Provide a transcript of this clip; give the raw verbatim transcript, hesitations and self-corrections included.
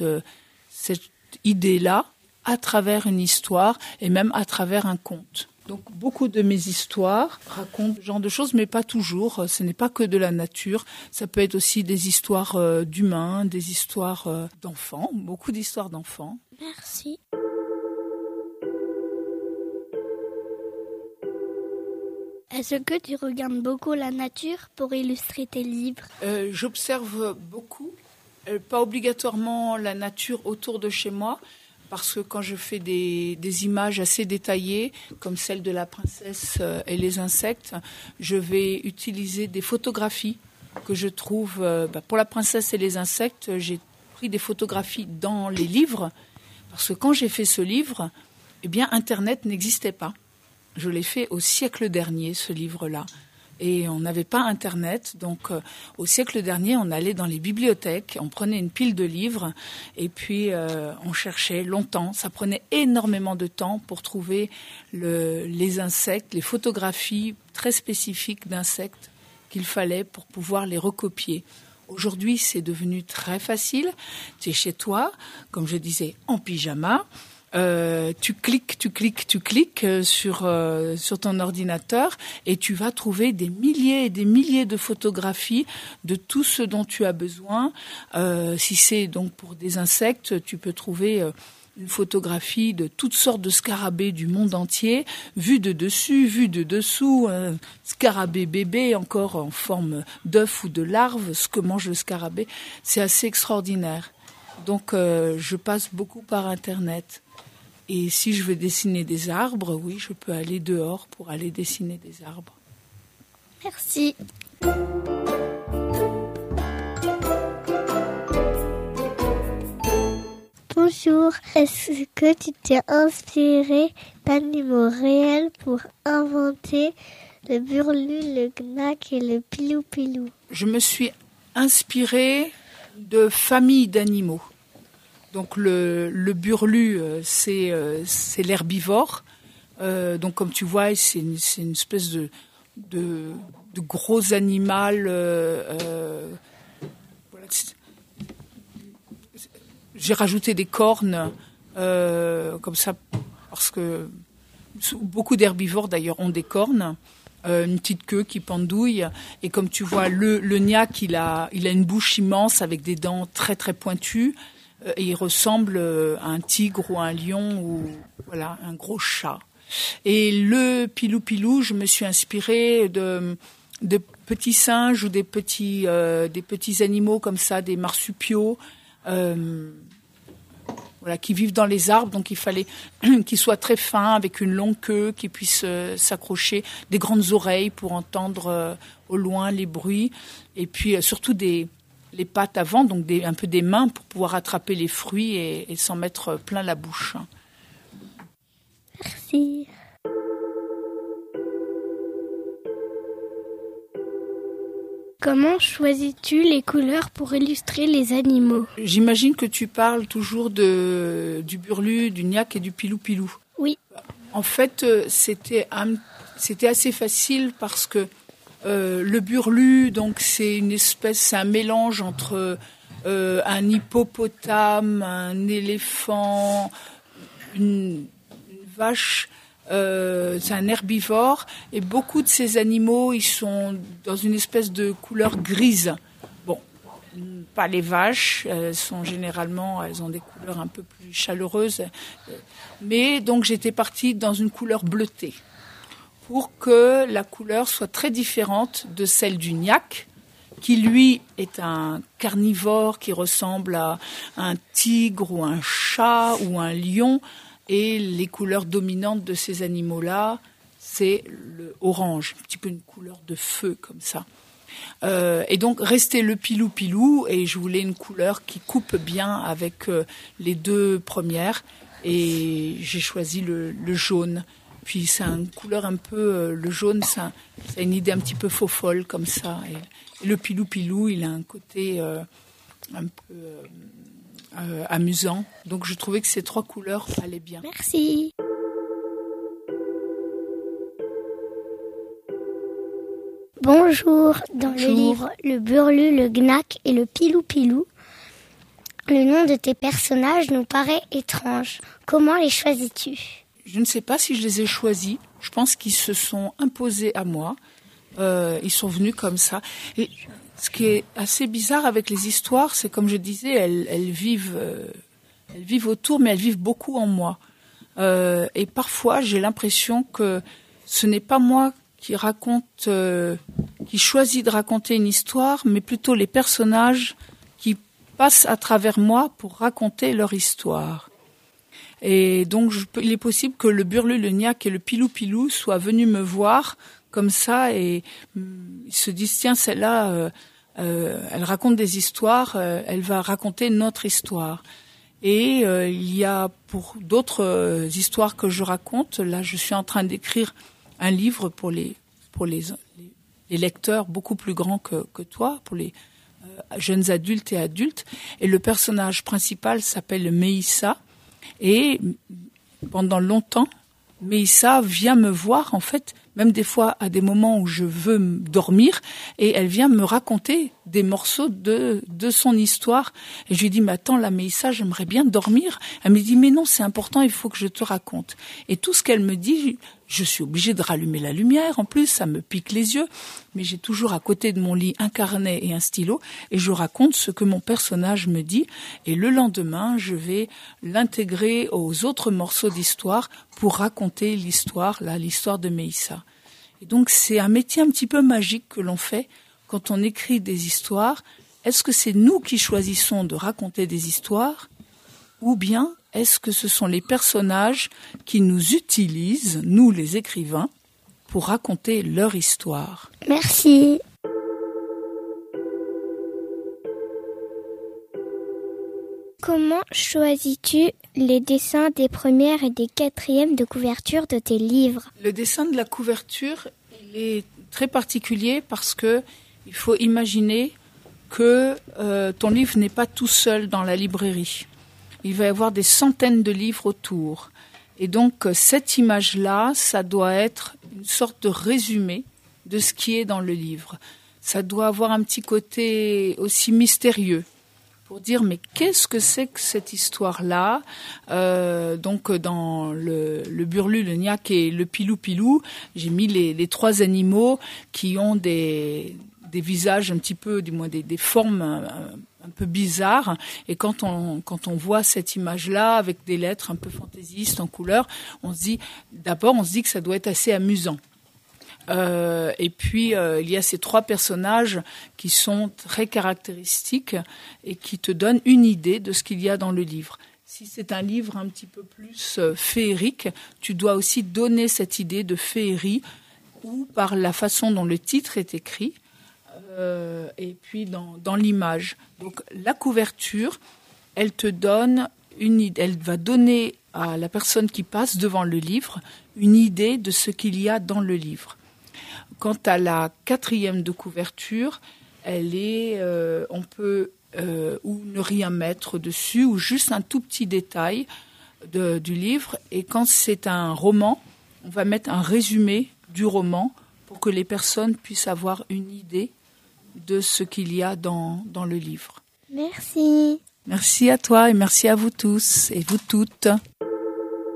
cette, cette idée-là à travers une histoire et même à travers un conte. Donc beaucoup de mes histoires racontent ce genre de choses, mais pas toujours. Ce n'est pas que de la nature. Ça peut être aussi des histoires euh, d'humains, des histoires euh, d'enfants, beaucoup d'histoires d'enfants. Merci. Est-ce que tu regardes beaucoup la nature pour illustrer tes livres ? euh, J'observe beaucoup, euh, pas obligatoirement la nature autour de chez moi, parce que quand je fais des, des images assez détaillées, comme celle de la princesse et les insectes, je vais utiliser des photographies que je trouve... Euh, bah pour la princesse et les insectes, j'ai pris des photographies dans les livres, parce que quand j'ai fait ce livre, eh bien, Internet n'existait pas. Je l'ai fait au siècle dernier, ce livre-là. Et on n'avait pas Internet, donc euh, au siècle dernier, on allait dans les bibliothèques, on prenait une pile de livres et puis euh, on cherchait longtemps. Ça prenait énormément de temps pour trouver le, les insectes, les photographies très spécifiques d'insectes qu'il fallait pour pouvoir les recopier. Aujourd'hui, c'est devenu très facile. Tu es chez toi, comme je disais, en pyjama. Euh, tu cliques, tu cliques, tu cliques sur euh, sur ton ordinateur et tu vas trouver des milliers et des milliers de photographies de tout ce dont tu as besoin. Euh, si c'est donc pour des insectes, tu peux trouver euh, une photographie de toutes sortes de scarabées du monde entier, vue de dessus, vue de dessous, un scarabée bébé encore en forme d'œuf ou de larve, ce que mange le scarabée, c'est assez extraordinaire. Donc euh, je passe beaucoup par Internet. Et si je veux dessiner des arbres, oui, je peux aller dehors pour aller dessiner des arbres. Merci. Bonjour, est-ce que tu t'es inspiré d'animaux réels pour inventer le burlu, le gnac et le pilou-pilou ? Je me suis inspirée de familles d'animaux. Donc le, le burlu, c'est, euh, c'est l'herbivore. Euh, donc comme tu vois, c'est une, c'est une espèce de, de, de gros animal. Euh, euh, voilà. J'ai rajouté des cornes euh, comme ça parce que beaucoup d'herbivores d'ailleurs ont des cornes. Euh, une petite queue qui pendouille. Et comme tu vois, le, le gnac, il a, il a une bouche immense avec des dents très très pointues. Et il ressemble à un tigre ou un lion ou voilà un gros chat. Et le pilou-pilou, je me suis inspirée de, de petits singes ou des petits, euh, des petits animaux comme ça, des marsupiaux, euh, voilà, qui vivent dans les arbres. Donc il fallait qu'ils soient très fins, avec une longue queue, qui puissent euh, s'accrocher, des grandes oreilles pour entendre euh, au loin les bruits, et puis euh, surtout des les pattes avant, donc des, un peu des mains pour pouvoir attraper les fruits et, et s'en mettre plein la bouche. Merci. Comment choisis-tu les couleurs pour illustrer les animaux ? J'imagine que tu parles toujours de, du burlu, du gnac et du pilou-pilou. Oui. En fait, c'était, un, c'était assez facile parce que Euh, le burlu, donc c'est une espèce, c'est un mélange entre euh, un hippopotame, un éléphant, une, une vache. Euh, c'est un herbivore et beaucoup de ces animaux, ils sont dans une espèce de couleur grise. Bon, pas les vaches, elles sont généralement, elles ont des couleurs un peu plus chaleureuses. Mais donc j'étais partie dans une couleur bleutée, pour que la couleur soit très différente de celle du gnac, qui lui est un carnivore qui ressemble à un tigre ou un chat ou un lion. Et les couleurs dominantes de ces animaux-là, c'est le orange, un petit peu une couleur de feu comme ça. Euh, et donc restait le pilou-pilou, et je voulais une couleur qui coupe bien avec euh, les deux premières. Et j'ai choisi le, le jaune. Puis c'est une couleur un peu, euh, le jaune, c'est, un, c'est une idée un petit peu faux-folle comme ça. Et, et le pilou-pilou, il a un côté euh, un peu euh, euh, amusant. Donc je trouvais que ces trois couleurs allaient bien. Merci. Bonjour. Dans Bonjour. le livre Le Burlu, le Gnac et le Pilou-Pilou, Le nom de tes personnages nous paraît étrange. Comment les choisis-tu ? Je ne sais pas si je les ai choisis. Je pense qu'ils se sont imposés à moi. Euh, ils sont venus comme ça. Et ce qui est assez bizarre avec les histoires, c'est comme je disais, elles, elles vivent, euh, elles vivent autour, mais elles vivent beaucoup en moi. Euh, et parfois, j'ai l'impression que ce n'est pas moi qui raconte, euh, qui choisit de raconter une histoire, mais plutôt les personnages qui passent à travers moi pour raconter leur histoire. Et donc, je peux, il est possible que le Burlu, le Gnac et le Pilou Pilou soient venus me voir comme ça et hum, ils se disent tiens, celle-là, euh, euh, elle raconte des histoires, euh, elle va raconter notre histoire. Et euh, il y a pour d'autres euh, histoires que je raconte, là, je suis en train d'écrire un livre pour les pour les, les, les lecteurs beaucoup plus grands que, que toi, pour les euh, jeunes adultes et adultes. Et le personnage principal s'appelle Meïssa. Et pendant longtemps, Meïssa vient me voir, en fait, même des fois à des moments où je veux dormir, et elle vient me raconter des morceaux de de son histoire. Et je lui dis, mais attends, là, Meïssa, j'aimerais bien dormir. Elle me dit, mais non, c'est important, il faut que je te raconte. Et tout ce qu'elle me dit, je suis obligée de rallumer la lumière, en plus, ça me pique les yeux. Mais j'ai toujours à côté de mon lit un carnet et un stylo, et je raconte ce que mon personnage me dit. Et le lendemain, je vais l'intégrer aux autres morceaux d'histoire pour raconter l'histoire, là, l'histoire de Meïssa. Et donc, c'est un métier un petit peu magique que l'on fait quand on écrit des histoires. Est-ce que c'est nous qui choisissons de raconter des histoires, ou bien est-ce que ce sont les personnages qui nous utilisent, nous les écrivains, pour raconter leur histoire ? Merci. Comment choisis-tu les dessins des premières et des quatrièmes de couverture de tes livres ? Le dessin de la couverture, il est très particulier parce que il faut imaginer que euh, ton livre n'est pas tout seul dans la librairie. Il va y avoir des centaines de livres autour. Et donc, cette image-là, ça doit être une sorte de résumé de ce qui est dans le livre. Ça doit avoir un petit côté aussi mystérieux pour dire, mais qu'est-ce que c'est que cette histoire-là ? euh, Donc, dans le, le Burlu, le Gnac et le Pilou Pilou, j'ai mis les, les trois animaux qui ont des, des visages un petit peu, du moins des, des formes un, un peu bizarres. Et quand on, quand on voit cette image-là, avec des lettres un peu fantaisistes en couleur, on se dit, d'abord, on se dit que ça doit être assez amusant. Euh, et puis euh, il y a ces trois personnages qui sont très caractéristiques et qui te donnent une idée de ce qu'il y a dans le livre. Si c'est un livre un petit peu plus euh, féerique, tu dois aussi donner cette idée de féerie ou par la façon dont le titre est écrit euh, et puis dans, dans l'image. Donc la couverture, elle te donne une idée, elle va donner à la personne qui passe devant le livre une idée de ce qu'il y a dans le livre. Quant à la quatrième de couverture, elle est, euh, on peut euh, ou ne rien mettre dessus, ou juste un tout petit détail de, du livre. Et quand c'est un roman, on va mettre un résumé du roman pour que les personnes puissent avoir une idée de ce qu'il y a dans, dans le livre. Merci. Merci à toi et merci à vous tous et vous toutes.